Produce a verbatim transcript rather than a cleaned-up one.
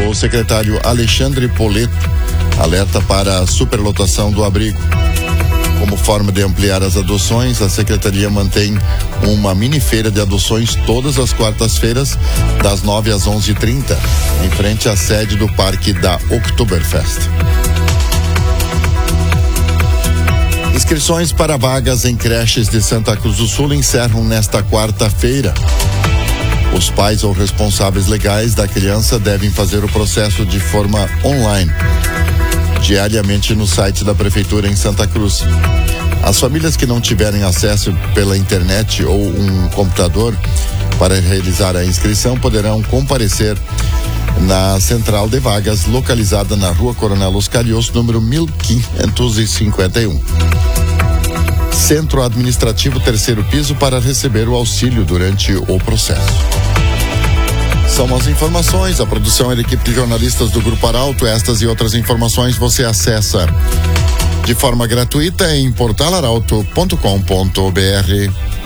O secretário Alexandre Poleto alerta para a superlotação do abrigo. Como forma de ampliar as adoções, a Secretaria mantém uma mini feira de adoções todas as quartas-feiras, das nove às onze e trinta, em frente à sede do Parque da Oktoberfest. Inscrições para vagas em creches de Santa Cruz do Sul encerram nesta quarta-feira. Os pais ou responsáveis legais da criança devem fazer o processo de forma online, diariamente no site da Prefeitura em Santa Cruz. As famílias que não tiverem acesso pela internet ou um computador para realizar a inscrição poderão comparecer na Central de Vagas, localizada na Rua Coronel Oscar Iosso, número mil quinhentos e cinquenta e um. Centro Administrativo Terceiro Piso, para receber o auxílio durante o processo. São as informações, a produção é da equipe de jornalistas do Grupo Arauto. Estas e outras informações você acessa de forma gratuita em portal arauto ponto com ponto br.